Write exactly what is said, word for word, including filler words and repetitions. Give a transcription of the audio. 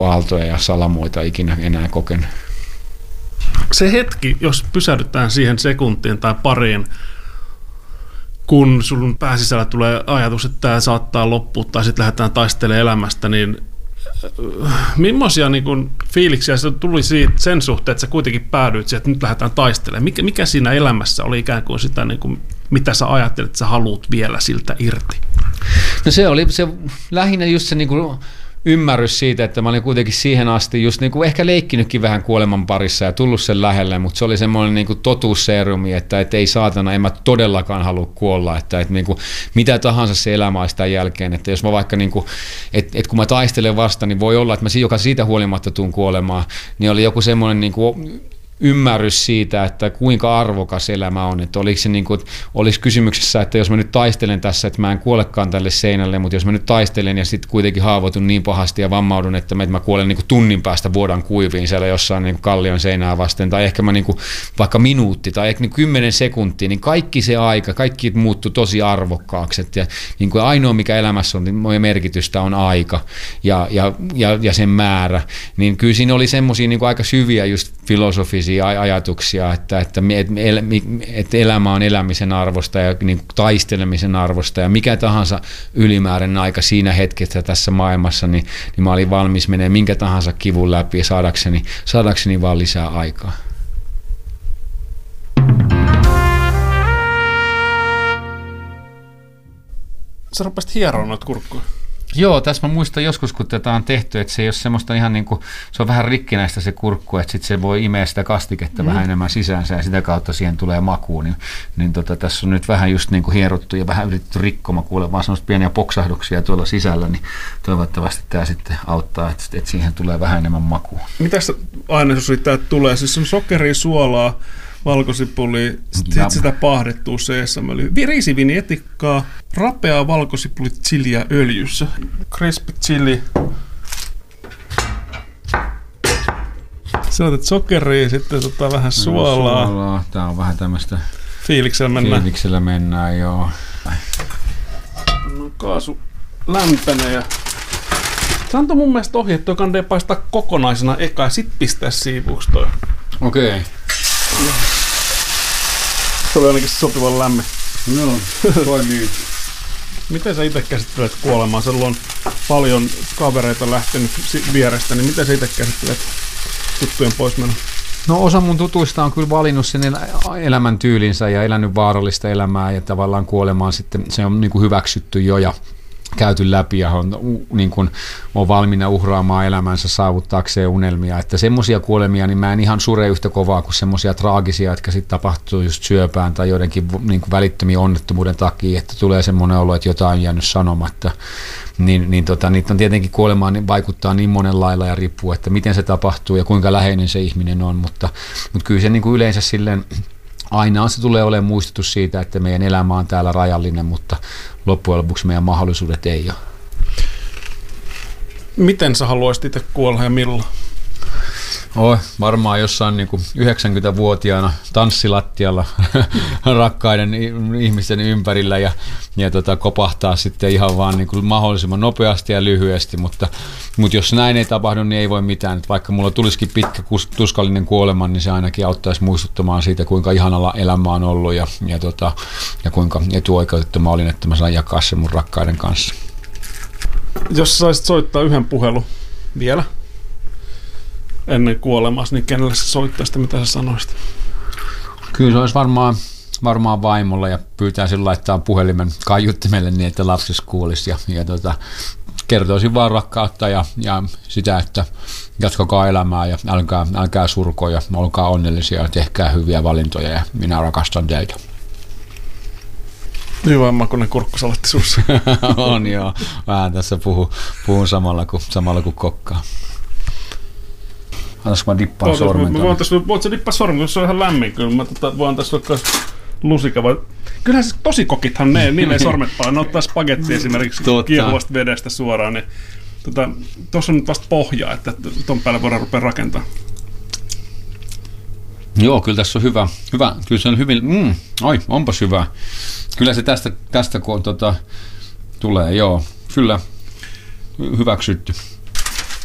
aaltoja ja salamoita ikinä enää kokenut. Se hetki, jos pysähdytään siihen sekuntiin tai pariin, kun sun pääsisällä tulee ajatus, että tämä saattaa loppua tai sitten lähdetään taistelemaan elämästä, niin millaisia niin kun fiiliksiä se tuli siitä sen suhteen, että sä kuitenkin päädyit siihen, että nyt lähdetään taistelemaan? Mikä, mikä siinä elämässä oli ikään kuin sitä, niin kuin, mitä sä ajattelet, että sä haluat vielä siltä irti? No se oli se, lähinnä just se niin kuin ymmärrys siitä, että mä olin kuitenkin siihen asti just niin kuin ehkä leikkinytkin vähän kuoleman parissa ja tullut sen lähelle, mutta se oli semmoinen niin kuin totuusseerumi, että, että ei saatana, en mä todellakaan halua kuolla, että, että niin kuin mitä tahansa se elämä olisi tämän jälkeen, että jos mä vaikka niin kuin, että, että kun mä taistelen vasta, niin voi olla, että mä joka siitä huolimatta tuun kuolemaan, niin oli joku semmoinen niin kuin ymmärrys siitä, että kuinka arvokas elämä on, että oliko se niin kuin, olisi kysymyksessä, että jos mä nyt taistelen tässä, että mä en kuolekaan tälle seinälle, mutta jos mä nyt taistelen ja sitten kuitenkin haavoitun niin pahasti ja vammaudun, että mä kuolen niin kuin tunnin päästä vuodan kuiviin siellä jossain niin kuin kallion seinää vasten, tai ehkä mä niin kuin, vaikka minuutti tai ehkä niin kymmenen sekuntia, niin kaikki se aika, kaikki muuttui tosi arvokkaaksi, ja niin kuin ainoa mikä elämässä on, niin merkitystä on aika ja, ja, ja, ja sen määrä, niin kyllä siinä oli semmoisia niin kuin aika syviä just filosofisia ajatuksia, että, että, että elämä on elämisen arvosta ja niin taistelemisen arvosta ja mikä tahansa ylimääräinen aika siinä hetkessä tässä maailmassa, niin, niin mä olin valmis menemään minkä tahansa kivun läpi ja saadakseni, saadakseni vaan lisää aikaa. Sä rupesit hieroon noita kurkkuja. Joo, tässä mä muistan joskus, kun tätä on tehty, että se ei ole semmoista ihan niin kuin, se on vähän rikkinäistä se kurkku, että sitten se voi imeä sitä kastiketta mm. vähän enemmän sisäänsä ja sitä kautta siihen tulee makuun. Niin, niin tota, tässä on nyt vähän just niin kuin hierottu ja vähän yritetty rikkoa, kuulen vaan semmoista pieniä poksahduksia tuolla sisällä, niin toivottavasti tämä sitten auttaa, että, että siihen tulee vähän enemmän makua. Mitäs ainesosia siitä tulee? Siis on sokeria, suolaa, valkosipuli, sitten sitä pahdettua seesamöljyä, riisivini etikkaa, rapeaa valkosipuli chiliä öljyssä, crispy chili. Sä otat sokeria, sitten tota vähän suolaa. suolaa. Tää on vähän tämmöistä fiiliksellä mennään. Fiiliksellä mennään, joo. No, kaasu lämpenee ja se antoi mun mielestä ohi, että toi kandee paistaa kokonaisena eka ja sit pistää siivuuksi toi. Okei. Okay. Se oli ainakin sopivan lämmin. No, toimii. Miten sä itse käsittelet kuolemaa? Sulla on paljon kavereita lähtenyt vierestä, niin miten sä itse käsittelet tuttujen poismenon? No osa mun tutuista on kyllä valinnut sen elämäntyylinsä ja elänyt vaarallista elämää ja tavallaan kuolemaan sitten se on niin kuin hyväksytty jo ja käyty läpi ja on, niin kuin, on valmiina uhraamaan elämänsä saavuttaakseen unelmia. Että semmoisia kuolemia, niin mä en ihan sure yhtä kovaa kuin semmoisia traagisia, jotka sitten tapahtuu just syöpään tai joidenkin niin kuin välittömiä onnettomuuden takia, että tulee semmoinen olo, että jotain on jäänyt sanomatta. Niin, niin tota, niitä on tietenkin kuolemaan niin vaikuttaa niin monen lailla ja riippuu, että miten se tapahtuu ja kuinka läheinen se ihminen on, mutta, mutta kyllä se niin kuin yleensä silleen aina se tulee olemaan muistutus siitä, että meidän elämä on täällä rajallinen, mutta loppujen lopuksi meidän mahdollisuudet ei ole. Miten sä haluaisit itse kuolla ja milloin? Oh, varmaan jossain niin kuin yhdeksänkymmentävuotiaana tanssilattialla rakkaiden ihmisten ympärillä ja, ja tota, kopahtaa sitten ihan vaan niin kuin mahdollisimman nopeasti ja lyhyesti, mutta, mutta jos näin ei tapahdu, niin ei voi mitään. Että vaikka mulla tulisikin pitkä tuskallinen kuolema, niin se ainakin auttaisi muistuttamaan siitä, kuinka ihanalla elämä on ollut ja, ja, tota, ja kuinka etuoikeutettu mä olin, että mä saan jakaa sen mun rakkaiden kanssa. Jos saisit soittaa yhden puhelun vielä ennen kuolemassa, niin kenelle sä soittaisit, mitä sä sanoisit? Kyllä se olisi varmaan, varmaan vaimolla ja pyytää sen laittaa puhelimen kaiuttimelle niin, että lapsesi kuulisi ja, ja tota, kertoisin vaan rakkautta ja, ja sitä, että jatkakaa elämää ja älkää, älkää surko ja olkaa onnellisia ja tehkää hyviä valintoja ja minä rakastan teitä. Hyvä makuinen kurkkusalatti sussa. On joo, vähän tässä puhun, puhun samalla kuin, samalla kuin kokkaa. Antaisiko mä dippaan sormen? Mä voin tässä, voit sä dippaa sormen, jos se on ihan lämmin. Kyllä mä tota, voin tässä vaikka lusika. Vai... Kyllähän siis tosi kokithan ne, niille ei sormet paljon. Ne ottaa spagetti esimerkiksi kiehuvasta vedestä suoraan. Niin, tota, tuossa on nyt vasta pohjaa, että ton päälle voidaan rupea rakentaa. Joo, kyllä tässä on hyvä. hyvä. Kyllä se on hyvin. Mm, oi, onpas hyvä. Kyllä se tästä, tästä kun tota, tulee, joo. Kyllä hyväksytty.